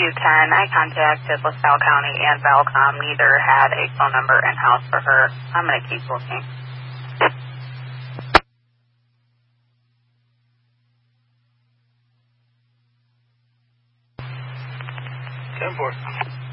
210. I contacted LaSalle County and Valcom. Neither had a phone number in-house for her. I'm going to keep looking. 10-4.